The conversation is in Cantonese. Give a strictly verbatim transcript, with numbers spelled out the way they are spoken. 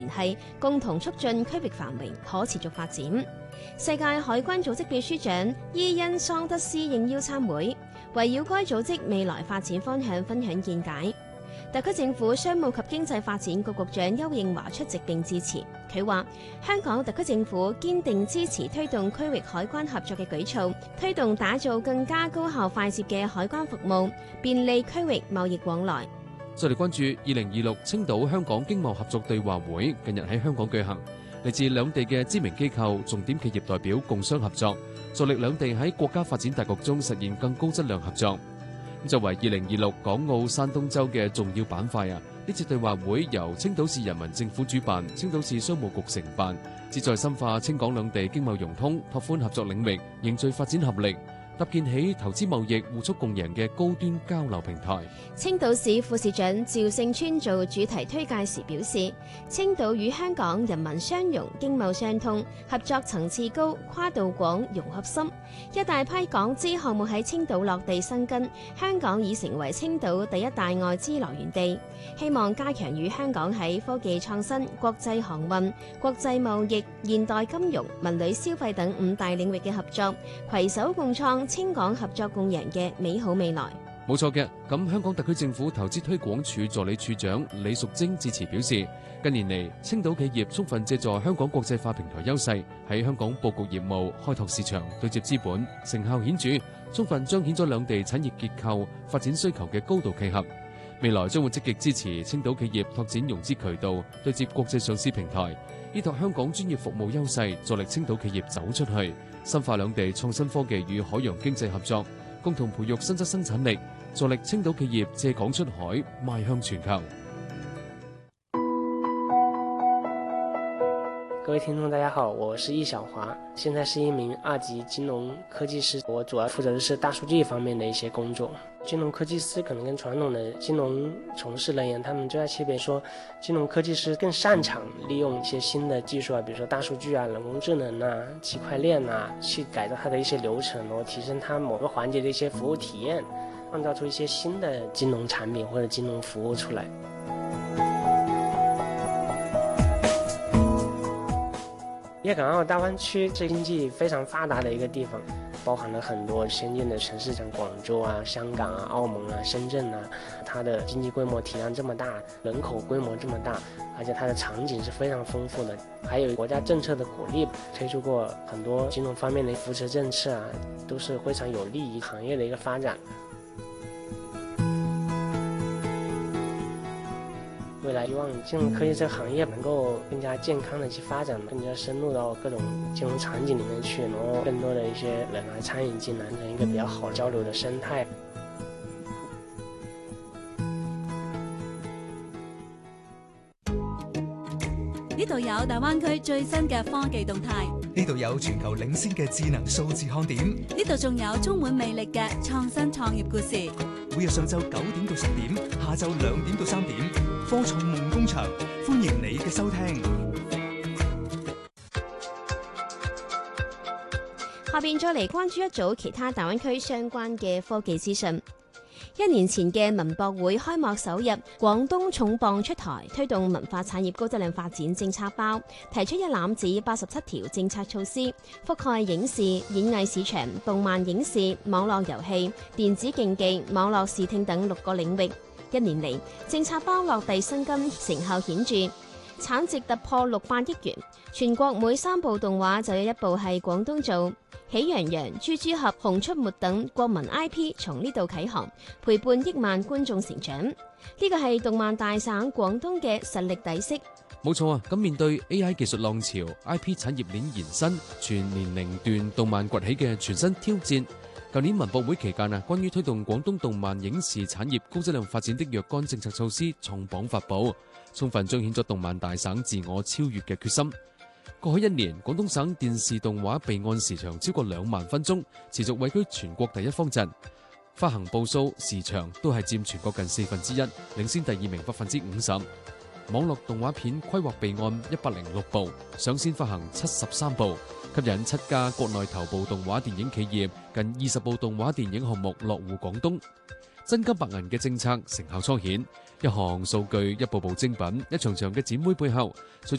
聯繫，共同促進區域繁榮可持續發展。世界海軍組織秘書長伊恩桑德斯應邀參會，圍繞該組織未來發展方向分享見解。特區政府商務及經濟發展局局長邱應華出席並致辭。佢話：香港特區政府堅定支持推動區域海關合作嘅舉措，推動打造更加高效快捷嘅海關服務，便利區域貿易往來。 再嚟關注二零二六青島香港經貿合作對話會，近日喺香港舉行，嚟自兩地嘅知名機構、重點企業代表共商合作，助力兩地喺國家發展大局中實現更高質量合作。作為二零二六港澳山東周嘅重要板塊啊，呢次對話會由青島市人民政府主辦，青島市商務局承辦，旨在深化青港兩地經貿融通，拓寬合作領域，凝聚發展合力，搭建起投資貿易互促共贏嘅高端交流平台。 青島市副市長趙勝川做主題推介時表示，青島與香港人民相融，經貿相通，合作層次高，跨度廣，融合深。一大批港資項目喺青島落地生根，香港已成為青島第一大外資來源地。希望加強與香港喺科技創新、國際航運、國際貿易、現代金融、文旅消費等五大領域嘅合作，攜手共創青港合作共贏嘅美好未來。 冇錯嘅，咁香港特區政府投資推廣署助理處長李淑貞致辭表示，近年嚟青島企業充分借助香港國際化平台優勢，喺香港佈局業務、開拓市場、對接資本，成效顯著，充分彰顯咗兩地產業結構發展需求嘅高度契合。未來將會積極支持青島企業拓展融資渠道，對接國際上市平台，依託香港專業服務優勢，助力青島企業走出去，深化兩地創新科技與海洋經濟合作，共同培育新質生產力，助力青島企業借港出海，邁向全球。 各位聽眾大家好，我是易小華，現在是一名二級金融科技師，我主要負責的是大數據方面的一些工作。金融科技師可能跟傳統的金融從事人員，他們最大區別說，金融科技師更擅長利用一些新的技術啊，比如說大數據啊、人工智能啊、區塊鏈啊，去改造它的一些流程，然後提升它某個環節的一些服務體驗，創造出一些新的金融產品或者金融服務出來。粵港澳大灣區是經濟非常發達的一個地方，包含了很多先進的城市，像廣州啊、香港啊、澳門啊、深圳啊，它的經濟規模體量這麼大，人口規模這麼大，而且它的場景是非常豐富的，還有國家政策的鼓勵，推出過很多金融方面的扶持政策啊，都是非常有利於行業的一個發展。未來希望金融科技這個行業能夠更加健康的去發展，更加深入到各種金融場景裡面去，然後更多的一些人來參與進來，成一個比較好交流的生態。 呢度有大灣區最新嘅科技動態， 呢度有全球領先嘅智能數字看點， 呢度仲有充滿魅力嘅創新創業故事。 每日上晝九點到十點，下晝兩點到三點，科創夢工場，歡迎你嘅收聽。 下邊再嚟關注一組其他大灣區相關嘅科技資訊。一年前嘅文博會開幕首日，廣東重磅出台推動文化產業高質量發展政策包，提出一攬子八十七條政策措施，覆蓋影視、演藝市場、動漫影視、網絡遊戲、電子競技、網絡視聽等六個領域。一年嚟，政策包落地生根，成效顯著，產值突破六百億元。全國每三部動畫就有一部係廣東做。喜羊羊、豬豬俠、熊出沒等國民 I P 從呢度啟航，陪伴億萬觀眾成長。呢個係動漫大省廣東嘅實力底色。 冇錯啊！咁面對 A I 技術浪潮、I P 產業鏈延伸、全年齡段動漫崛起嘅全新挑戰，舊年文博會期間啊，關於推動廣東動漫影視產業高質量發展的若干政策措施重磅發布，充分彰顯咗動漫大省自我超越嘅決心。過去一年，廣東省電視動畫備案時長超過兩萬分鐘，持續位居全國第一方陣。發行部數、時長都係佔全國近四分之一，領先第二名百分之五十。網絡動畫片規劃備案一百零六部，上線發行七十三部，吸引七家國內頭部動畫電影企業近二十部動畫電影項目落戶廣東。真金白銀嘅政策成效初顯， 一項數據，一步步精品，一場場嘅展會背後，隨